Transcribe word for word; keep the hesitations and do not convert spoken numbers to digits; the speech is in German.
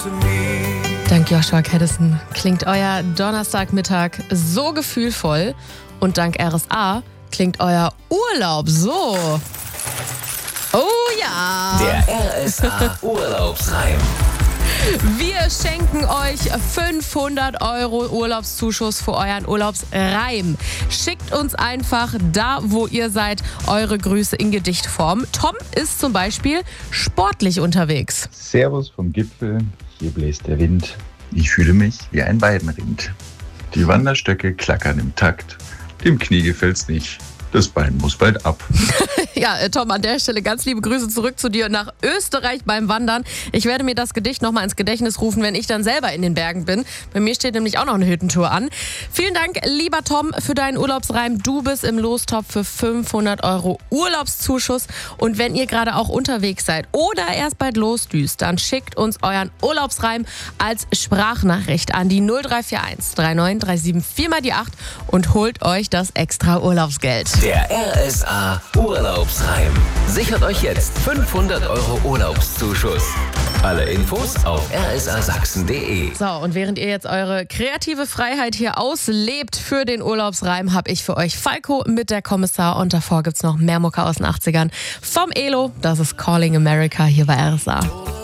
Dank Joshua Caddison klingt euer Donnerstagmittag so gefühlvoll und dank R S A klingt euer Urlaub so. Oh ja! Der R S A Urlaubsreim. Wir schenken euch fünfhundert Euro Urlaubszuschuss für euren Urlaubsreim. Schickt uns einfach da, wo ihr seid, eure Grüße in Gedichtform. Tom ist zum Beispiel sportlich unterwegs. Servus vom Gipfel, hier bläst der Wind. Ich fühle mich wie ein Weidenrind. Die Wanderstöcke klackern im Takt. Dem Knie gefällt's nicht. Das Bein muss bald ab. Ja, Tom, an der Stelle ganz liebe Grüße zurück zu dir nach Österreich beim Wandern. Ich werde mir das Gedicht nochmal ins Gedächtnis rufen, wenn ich dann selber in den Bergen bin. Bei mir steht nämlich auch noch eine Hüttentour an. Vielen Dank, lieber Tom, für deinen Urlaubsreim. Du bist im Lostopf für fünfhundert Euro Urlaubszuschuss. Und wenn ihr gerade auch unterwegs seid oder erst bald losdüst, dann schickt uns euren Urlaubsreim als Sprachnachricht an die null drei vier eins drei neun drei sieben vier mal die acht und holt euch das extra Urlaubsgeld. Der R S A Urlaubsreim. Sichert euch jetzt fünfhundert Euro Urlaubszuschuss. Alle Infos auf r s a sachsen punkt d e. So, und während ihr jetzt eure kreative Freiheit hier auslebt für den Urlaubsreim, habe ich für euch Falco mit der Kommissar und davor gibt's noch mehr Mucke aus den achtzigern vom Elo. Das ist Calling America hier bei R S A.